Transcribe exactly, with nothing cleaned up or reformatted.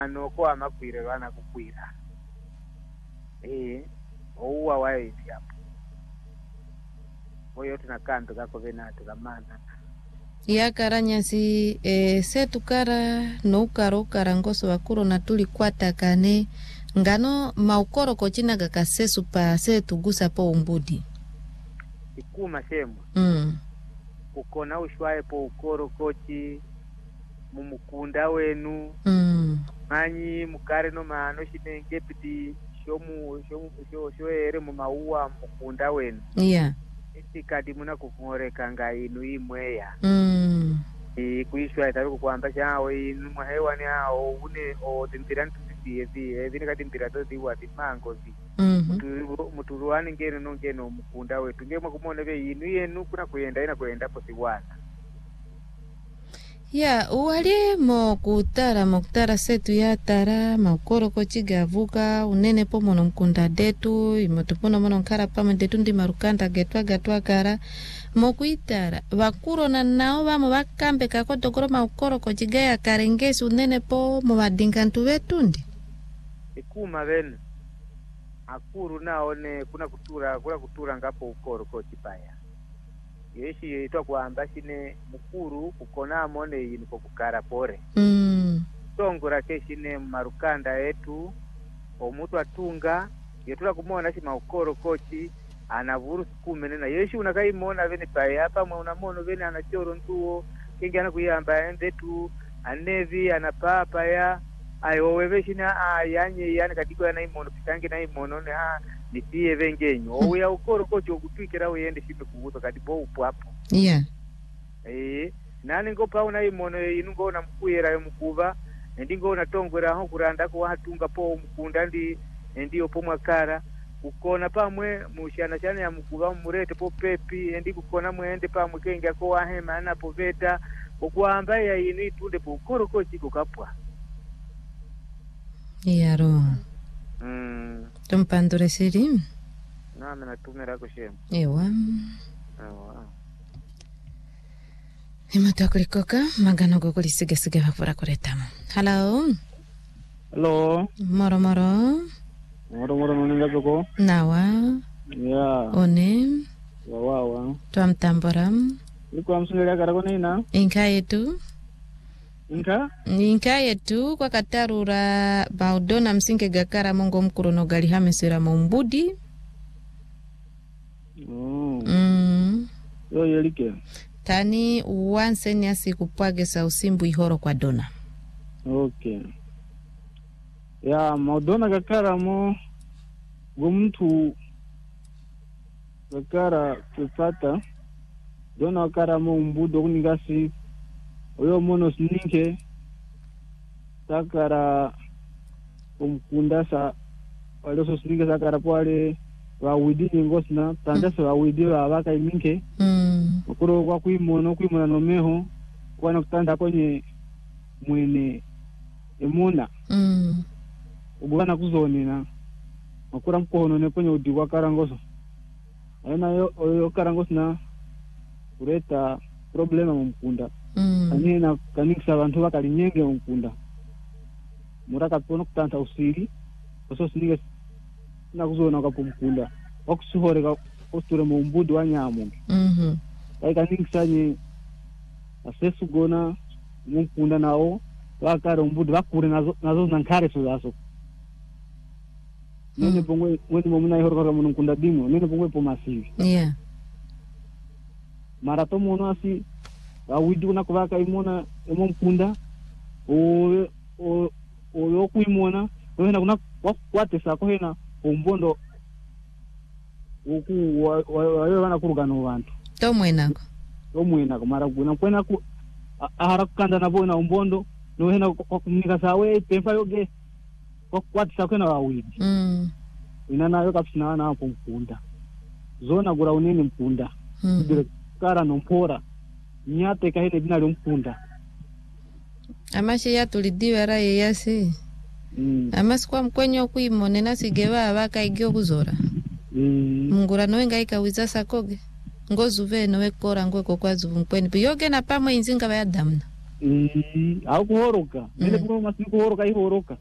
ano kwa makwire wana kukwira eh ouwa wae hapo oyo tunakambe kako venatu kamana ya karanyasi e, setukara no ukaro karangoso wakuro na tuli kwata kane ngano maukoro kochina gakasesu pa setugusa po umbudi ikuma semu mm. ukona ushwae po ukoro kochi mumukunda wenu mm. manyi mukare no mano shinenge piti shomu shomu sho shoere mu mauwa mukunda wenu yeah isikadi muna kukungoreka nga inu imweya mm. i kuishwa itaru kwamba chawo inu mwahewani hao une o timpira ntisi evi evi nikati mpira todi wa timango zi mm -hmm. muturuani ngene no ngene mukunda wetu ngemwe kumone be inu yenu kuna kuyenda ina kuyenda po siwana ya uwali mo kutara mo kutara setu ya tara maukoro kochigavuka unene po mono mkunda detu imotupono mono nkara pamo detu ndi marukanda getwa gatwa kara mo kuitara wakuro na nao vamo wakambe kakotokoro maukoro kochigaya karengesi unene po mo wadingantu wetu ndi ikuma venu akuru naone kuna kutura kuna kutura ngapo ukoro kochipaya yeshi yitwa kwamba shine mukuru kukona amone yini kokukara pore mm. tongora keshine marukanda yetu omutu atunga yetula kumona shi maukoro kochi anavuru kumene na yeshi unakaimona vene paye hapa mwa unamono vene anachoro ntuo kingi anakuyamba ende tu anevi anapapa ya ayo wewe shina ayanye yani katiko yana imono kitangi na imono ne ha nipie vengenyo mm. oya ukoro kochi okutwikira uyende shime kubuto kadibo upo hapo yeah eh nani ngopa una imono inungo na mkuyera yo mkuva ndingo na tongwera ho kuranda ko hatunga po mkunda ndi ndiyo po mwakara ukona pamwe mushana chana ya mkuva murete po pepi ndi kukona mwende pamwe kenga ko wahema na poveta okwamba ya inu itunde po ukoro kochi kokapwa yaro mm tumpandure siri na mena tumera ko shemu ewa ewa Imata kulikoka magano gogoli sige sige bakura kuretamo. Hello. Hello. Moro moro. Moro moro nunga zoko. Nawa. Yeah. One. Wa wa. Tuamtamboram. Liko amsungelea karako nina. Inka yetu. Inka? Inka yetu kwa katarura baudona msinge gakara mongo mkuru no gali hamesira mumbudi. Oh. Mm. Yo yelike. Tani uwanse nyasi kupwage sa usimbu ihoro kwa dona. Okay. Ya maudona kakara mo gumtu kakara kufata dona kakara mo mbudo kunigasi oyo mono sininke sakara umkundasa wale so sininke sakara pwale wa widi ngosna tandasa wa widi wa baka iminke mm. okuro kwa kuimono kuimona nomeho kwana kutanda kwenye mwene emuna mm. ubwana kuzonina okura mkono ne kwenye udigwa karangoso aina yo yo karangoso na kureta problema mumkunda mm. kanina kanikisa abantu bakalinyenge mumkunda muraka pono kutanta usiri oso sinige na kuzona kwa mkunda okusuhoreka osture mu mbudu wa nyamu mhm kai kanikisa ni asesu gona mumkunda nao wakare mbudu bakure nazo nazo nankare suzaso nene mm. pongwe wendi momuna ihoro kwa mkunda dimo nene pongwe po masivi yeah marato mono asi awidi kuna kubaka imona emo mkunda o o o yokuimona wena kuna kwate sako hena umbondo uku wayo wana kurugano bantu tomwenako tomwenako mara kuna kwena ku ahara kanda na bona umbondo no hena kunika sawe tempa yoge kwate sako na awidi mm ina nayo kapsina na hapo mkunda zona gura unene mkunda mm kara nompora nyate kahene binali mkunda amashi ya tulidiwe ra yeyasi mm. amasi kwa mkwenyo kuimone nasigewa abaka igyo kuzora mm. mungura nowe ngaika wiza sakoge ngozu ve nowe kora ngwe kwa zuvu mkweni biyoge na pamwe inzinga ba damna eh au kuhoroka mimi Mm. kwa masiku kuhoroka ihoroka